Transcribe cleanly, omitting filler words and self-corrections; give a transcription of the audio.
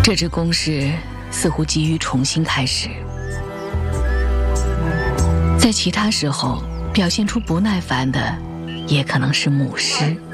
这只公狮似乎急于重新开始，在其他时候表现出不耐烦的，也可能是母狮。